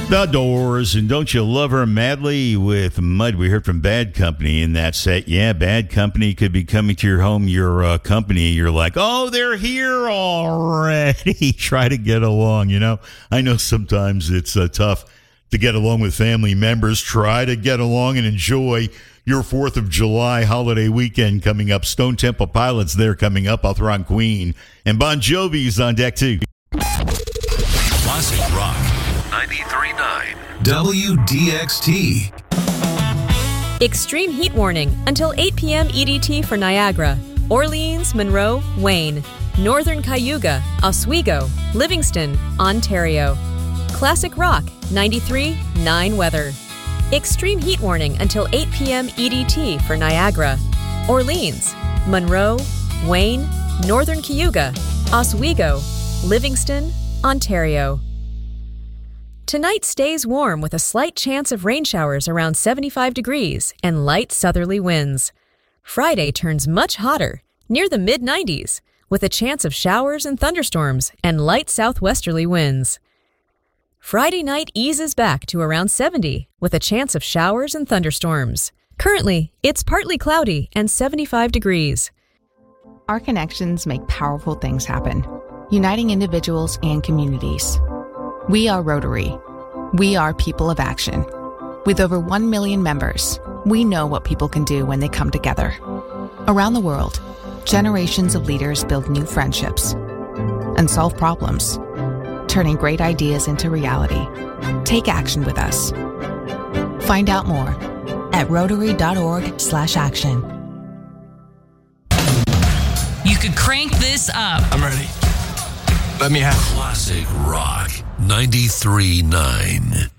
The Doors, and Don't You Love Her Madly with Mud. We heard from Bad Company in that set. Yeah, Bad Company could be coming to your home, your company. You're like, oh, they're here already. Try to get along, you know. I know sometimes it's tough to get along with family members. Try to get along and enjoy your 4th of July holiday weekend coming up. Stone Temple Pilots, they're coming up. I'll throw on Queen. And Bon Jovi's on deck, too. Classic Rock 93.9 WDXT. Extreme heat warning until 8 p.m. EDT for Niagara, Orleans, Monroe, Wayne, Northern Cayuga, Oswego, Livingston, Ontario. Classic Rock 93.9 weather. Extreme heat warning until 8 p.m. EDT for Niagara, Orleans, Monroe, Wayne, Northern Cayuga, Oswego, Livingston, Ontario. Tonight stays warm with a slight chance of rain showers around 75 degrees and light southerly winds. Friday turns much hotter, near the mid-90s, with a chance of showers and thunderstorms and light southwesterly winds. Friday night eases back to around 70, with a chance of showers and thunderstorms. Currently, it's partly cloudy and 75 degrees. Our connections make powerful things happen, uniting individuals and communities. We are Rotary. We are people of action. With over 1 million members, we know what people can do when they come together. Around the world, generations of leaders build new friendships and solve problems, turning great ideas into reality. Take action with us. Find out more at Rotary.org/action. You could crank this up. I'm ready. Let me have Classic Rock 93.9